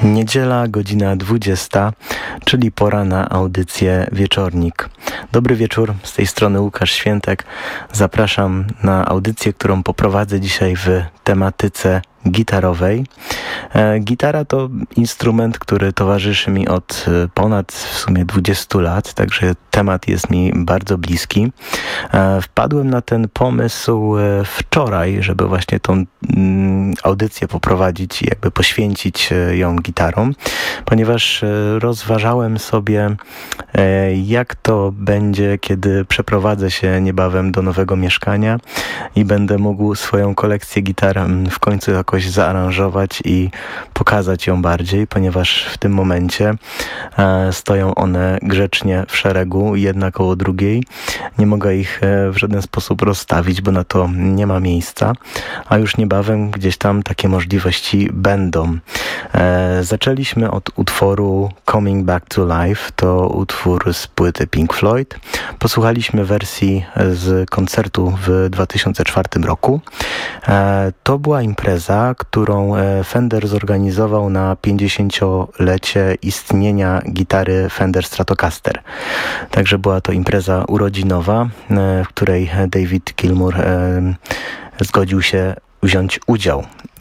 Niedziela, godzina 20, czyli pora na audycję Wieczornik. Dobry wieczór, z tej strony Łukasz Świętek. Zapraszam na audycję, którą poprowadzę dzisiaj w tematyce gitarowej. Gitara to instrument, który towarzyszy mi od ponad w sumie 20 lat, także temat jest mi bardzo bliski. Wpadłem na ten pomysł wczoraj, żeby właśnie tą audycję poprowadzić i jakby poświęcić ją gitarom, ponieważ rozważałem sobie, jak to będzie, kiedy przeprowadzę się niebawem do nowego mieszkania i będę mógł swoją kolekcję gitar w końcu jakoś zaaranżować i pokazać ją bardziej, ponieważ w tym momencie stoją one grzecznie w szeregu, jedna koło drugiej. Nie mogę ich w żaden sposób rozstawić, bo na to nie ma miejsca, a już niebawem gdzieś tam takie możliwości będą. Zaczęliśmy od utworu Coming Back to Life, to utwór z płyty Pink Floyd. Posłuchaliśmy wersji z koncertu w 2004 roku. To była impreza, którą Fender zorganizował na 50-lecie istnienia gitary Fender Stratocaster. Także była to impreza urodzinowa, w której David Gilmour zgodził się wziąć udział.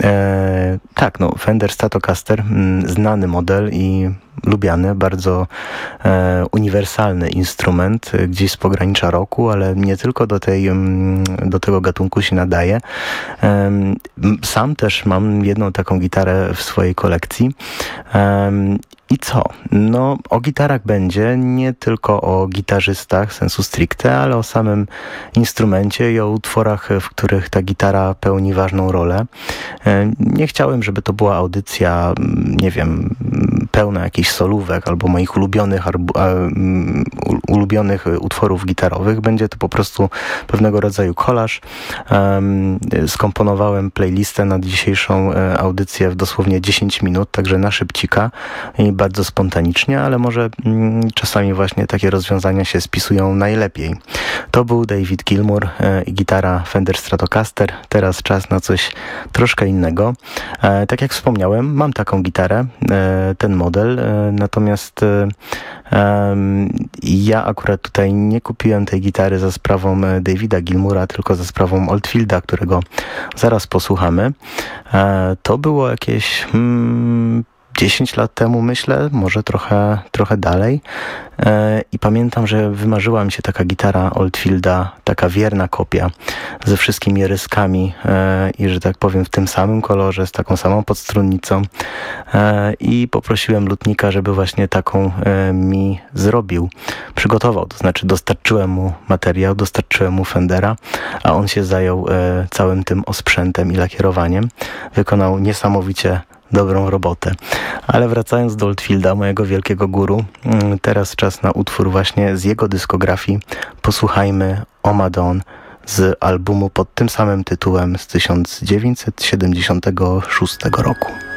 Fender Stratocaster, znany model i lubiany, bardzo uniwersalny instrument, gdzieś z pogranicza rocku, ale nie tylko do tego gatunku się nadaje. Sam też mam jedną taką gitarę w swojej kolekcji. I co? No, o gitarach będzie, nie tylko o gitarzystach sensu stricte, ale o samym instrumencie i o utworach, w których ta gitara pełni ważną rolę. Nie chciałem, żeby to była audycja, nie wiem, pełna jakichś solówek albo moich ulubionych utworów gitarowych. Będzie to po prostu pewnego rodzaju kolaż. Skomponowałem playlistę na dzisiejszą audycję w dosłownie 10 minut, także na szybcika i bardzo spontanicznie, ale może czasami właśnie takie rozwiązania się spisują najlepiej. To był David Gilmour i gitara Fender Stratocaster. Teraz czas na coś troszkę innego. Tak jak wspomniałem, mam taką gitarę, ten model, natomiast ja akurat tutaj nie kupiłem tej gitary za sprawą Davida Gilmoura, tylko za sprawą Oldfielda, którego zaraz posłuchamy. To było jakieś 10 lat temu, myślę, może trochę dalej. I pamiętam, że wymarzyła mi się taka gitara Oldfielda, taka wierna kopia, ze wszystkimi ryskami i, że tak powiem, w tym samym kolorze, z taką samą podstrunnicą. I poprosiłem lutnika, żeby właśnie taką mi zrobił, przygotował. To znaczy dostarczyłem mu materiał, dostarczyłem mu Fendera, a on się zajął całym tym osprzętem i lakierowaniem. Wykonał niesamowicie dobrą robotę. Ale wracając do Oldfielda, mojego wielkiego guru, teraz czas na utwór właśnie z jego dyskografii. Posłuchajmy O Madone z albumu pod tym samym tytułem z 1976 roku.